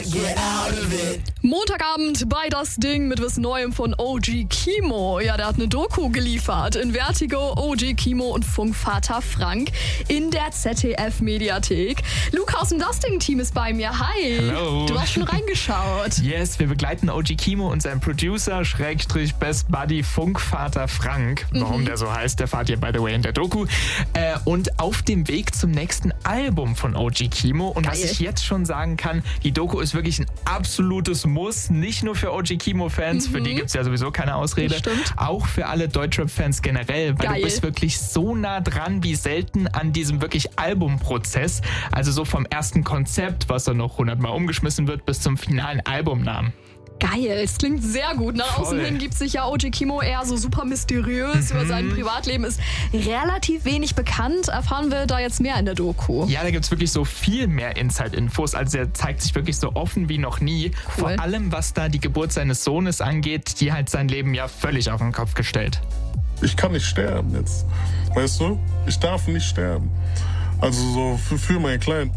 get out of it. Montagabend bei Das Ding mit was Neuem von OG Kimo. Ja, der hat eine Doku geliefert in Vertigo, OG Kimo und Funkvater Frank in der ZDF-Mediathek. Luke aus dem Das Ding-Team ist bei mir. Hi. Hello. Du hast schon reingeschaut. Yes, wir begleiten OG Kimo und seinen Producer, / Best Buddy Funkvater Frank. Warum der so heißt, erfahrt ihr by the way in der Doku. Und auf dem Weg zum nächsten Album von OG Kimo. Und was ich jetzt schon sagen kann, die Doku ist wirklich ein absolutes Muss. Nicht nur für OG Kimo-Fans, für die gibt es ja sowieso keine Ausrede. Stimmt. Auch für alle Deutschrap-Fans generell, weil du bist wirklich so nah dran wie selten an diesem wirklich Albumprozess. Also so vom ersten Konzept, was dann noch 100-mal umgeschmissen wird, bis zum finalen Albumnamen. Geil, es klingt sehr gut. Nach außen hin gibt sich ja OG Kimo eher so super mysteriös. Über sein Privatleben ist relativ wenig bekannt. Erfahren wir da jetzt mehr in der Doku? Ja, da gibt es wirklich so viel mehr Inside-Infos. Also er zeigt sich wirklich so offen wie noch nie. Cool. Vor allem, was da die Geburt seines Sohnes angeht, die hat sein Leben ja völlig auf den Kopf gestellt. Ich kann nicht sterben jetzt. Weißt du? Ich darf nicht sterben. Also so für meinen Kleinen.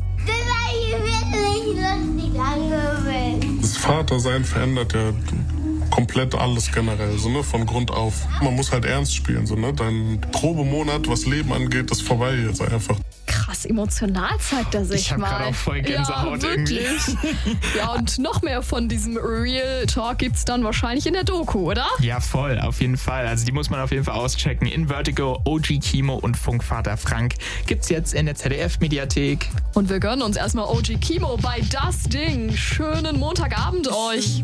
Das Vatersein verändert ja komplett alles generell, so, ne, von Grund auf. Man muss halt ernst spielen, so, ne? Dein Probemonat, was Leben angeht, ist vorbei jetzt einfach. Krass emotional zeigt er sich Ich habe gerade auch voll Gänsehaut irgendwie. Ja, und noch mehr von diesem Real Talk gibt's dann wahrscheinlich in der Doku, oder? Ja, voll, auf jeden Fall. Also die muss man auf jeden Fall auschecken. In Vertigo, OG Kimo und Funkvater Frank gibt's jetzt in der ZDF-Mediathek. Und wir gönnen uns erstmal OG Kimo bei Das Ding. Schönen Montagabend euch.